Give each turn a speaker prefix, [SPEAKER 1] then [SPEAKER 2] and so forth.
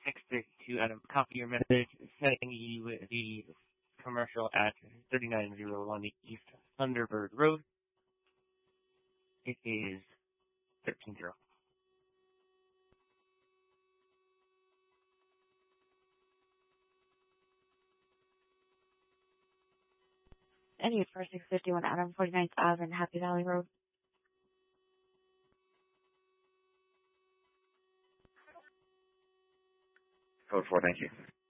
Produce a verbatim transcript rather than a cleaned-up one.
[SPEAKER 1] six thirty-two, Adam. Copy your message, sending you the commercial at thirty-nine oh one East Thunderbird Road. It is thirteen zero.
[SPEAKER 2] Any for six fifty-one Adam, forty-ninth Avenue, Happy Valley Road.
[SPEAKER 3] Code four, thank you.